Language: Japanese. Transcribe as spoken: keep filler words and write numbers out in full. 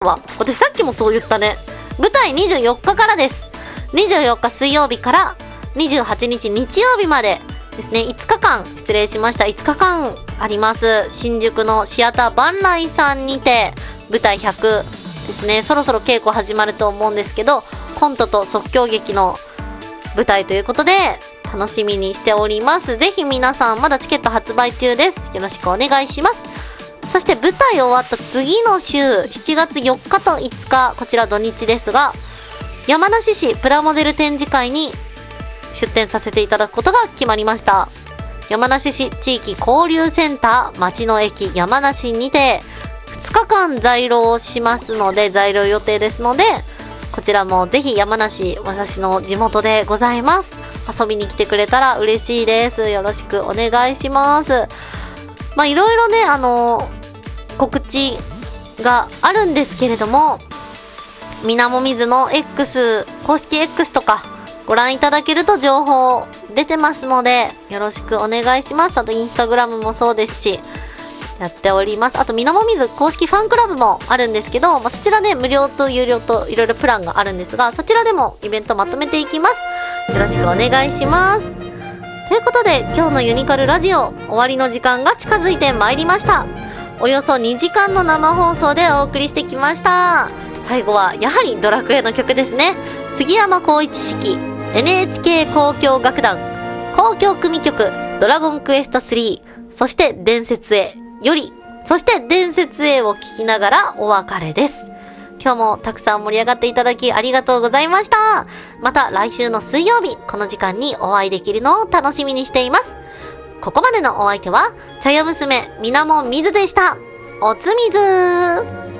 は、私さっきもそう言ったね。舞台にじゅうよっかからです。にじゅうよっか水曜日からにじゅうはちにち日曜日までですね、いつかかん、失礼しました、いつかかんあります。新宿のシアター万来さんにて、舞台ひゃくですね、そろそろ稽古始まると思うんですけど、コントと即興劇の舞台ということで、楽しみにしております。ぜひ皆さん、まだチケット発売中です。よろしくお願いします。そして舞台終わった次の週、しちがつよっかといつか、こちら土日ですが、山梨市プラモデル展示会に出展させていただくことが決まりました。山梨市地域交流センター町の駅山梨にてふつかかん在廊しますので、在廊予定ですので、こちらもぜひ山梨、私の地元でございます。遊びに来てくれたら嬉しいです。よろしくお願いします。まあいろいろね、あのー、告知があるんですけれども、みなもみずの X、公式 X とかご覧いただけると情報出てますので、よろしくお願いします。あとインスタグラムもそうですし、やっております。あとみなもみず公式ファンクラブもあるんですけど、まあ、そちらで無料と有料といろいろプランがあるんですが、そちらでもイベントまとめていきます。よろしくお願いします。ということで、今日のユニカルラジオ終わりの時間が近づいてまいりました。およそにじかんの生放送でお送りしてきました。最後はやはりドラクエの曲ですね。杉山浩一指揮 エヌエイチケー 交響楽団交響組曲ドラゴンクエストスリー、そして伝説へより、そして伝説へを聞きながらお別れです。今日もたくさん盛り上がっていただきありがとうございました。また来週の水曜日この時間にお会いできるのを楽しみにしています。ここまでのお相手は茶屋娘みなもみずでした。おつみずー。